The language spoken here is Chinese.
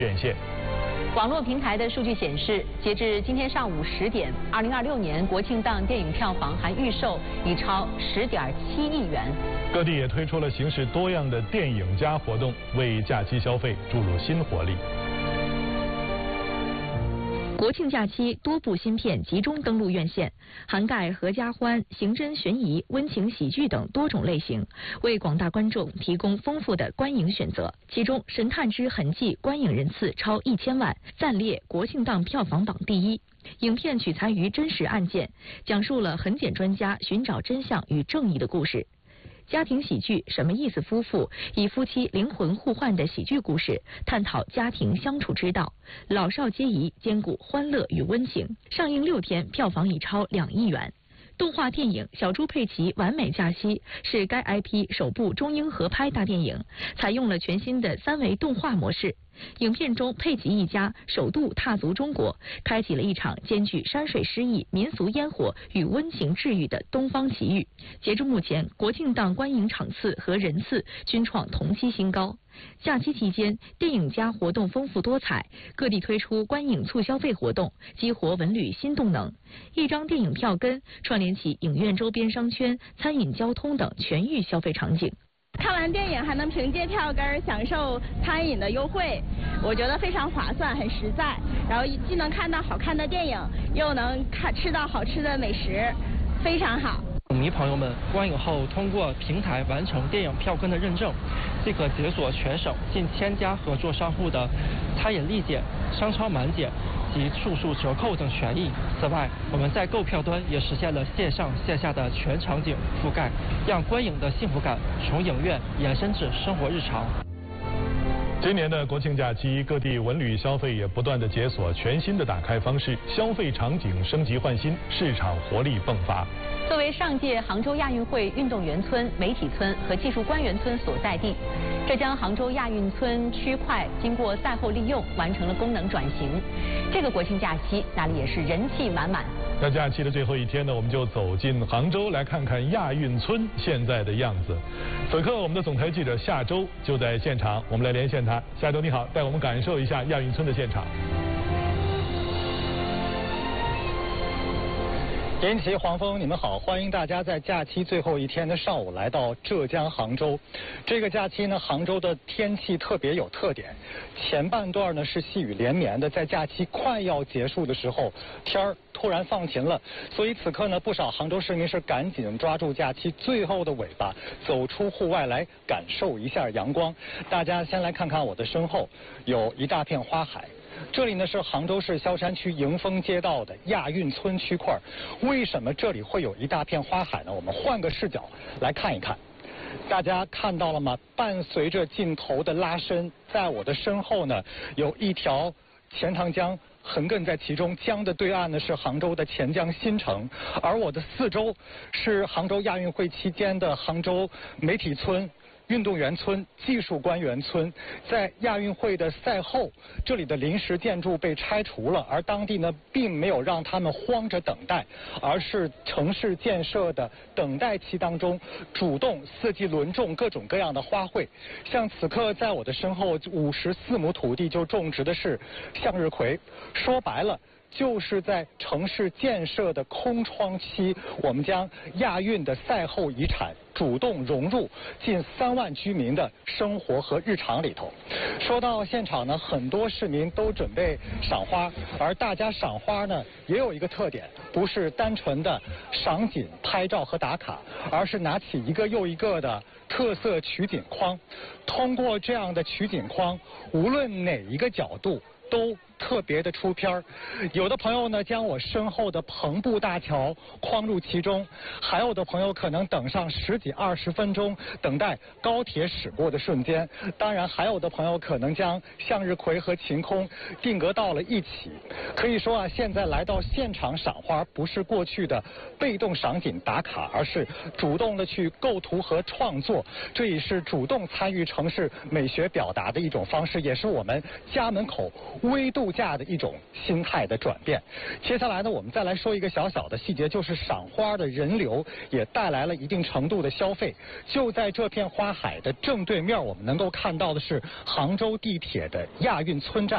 院线。 网络平台的数据显示，截至今天上午10点，2026年国庆档电影票房含预售已超10.7亿元。 各地也推出了形式多样的电影加活动，为假期消费注入新活力。 国庆假期，多部新片集中登陆院线，涵盖合家欢、刑侦悬疑、温情喜剧等多种类型，为广大观众提供丰富的观影选择。其中，《神探之痕迹》观影人次超1000万，暂列国庆档票房榜第1。影片取材于真实案件，讲述了痕检专家寻找真相与正义的故事。家庭喜剧《什么意思夫妇》以夫妻灵魂互换的喜剧故事，探讨家庭相处之道，老少皆宜，兼顾欢乐与温情。上映6天，票房已超2亿元。动画电影《小猪佩奇完美假期》是该 IP 首部中英合拍大电影，采用了全新的3维动画模式。影片中，佩奇一家首度踏足中国，开启了一场兼具山水诗意、民俗烟火与温情治愈的东方奇遇。截至目前，国庆档观影场次和人次均创同期新高。假期期间，电影加活动丰富多彩，各地推出观影促消费活动，激活文旅新动能。一张电影票根串联起影院周边商圈、餐饮、交通等全域消费场景。 看完电影还能凭借票根享受餐饮的优惠，我觉得非常划算，很实在。然后既能看到好看的电影，又能吃到好吃的美食，非常好。 影迷朋友们观影后通过平台完成电影票根的认证，即可解锁全省近1000家合作商户的餐饮立减、商超满减及住宿折扣等权益。此外，我们在购票端也实现了线上线下的全场景覆盖，让观影的幸福感从影院延伸至生活日常。 今年的国庆假期，各地文旅消费也不断的解锁全新的打开方式，消费场景升级换新，市场活力迸发。 作为上届杭州亚运会运动员村、媒体村和技术官员村所在地，浙江杭州亚运村区块经过赛后利用，完成了功能转型。这个国庆假期，那里也是人气满满。 那假期的最后一天呢，我们就走进杭州，来看看亚运村现在的样子。此刻，我们的总台记者夏周就在现场，我们来连线他。夏周你好，带我们感受一下亚运村的现场。 严琦、黄峰，你们好，欢迎大家在假期最后一天的上午来到浙江杭州。这个假期呢，杭州的天气特别有特点，前半段呢是细雨连绵的，在假期快要结束的时候，天儿突然放晴了，所以此刻呢，不少杭州市民是赶紧抓住假期最后的尾巴，走出户外来感受一下阳光。大家先来看看我的身后，有一大片花海。这里呢是杭州市萧山区迎风街道的亚运村区块。为什么这里会有一大片花海呢？我们换个视角来看一看。大家看到了吗？伴随着镜头的拉伸，在我的身后呢有一条钱塘江横亘在其中，江的对岸呢是杭州的钱江新城，而我的四周是杭州亚运会期间的杭州媒体村、运动员村、技术官员村。在亚运会的赛后，这里的临时建筑被拆除了，而当地呢并没有让他们慌着等待，而是城市建设的等待期当中主动四季轮种各种各样的花卉。像此刻在我的身后54亩土地就种植的是向日葵，说白了就是在城市建设的空窗期，我们将亚运的赛后遗产主动融入近3万居民的生活和日常里头。说到现场呢，很多市民都准备赏花，而大家赏花呢也有一个特点，不是单纯的赏景、拍照和打卡，而是拿起一个又一个的特色取景框，通过这样的取景框，无论哪一个角度都特别的出片儿。有的朋友呢将我身后的篷布大桥框入其中，还有的朋友可能等上10几20分钟，等待高铁驶过的瞬间。当然还有的朋友可能将向日葵和晴空定格到了一起。可以说啊，现在来到现场赏花不是过去的被动赏景打卡，而是主动的去构图和创作，这也是主动参与城市美学表达的一种方式，也是我们家门口微度假的一种心态的转变。接下来呢，我们再来说一个小小的细节，就是赏花的人流也带来了一定程度的消费。就在这片花海的正对面，我们能够看到的是杭州地铁的亚运村站。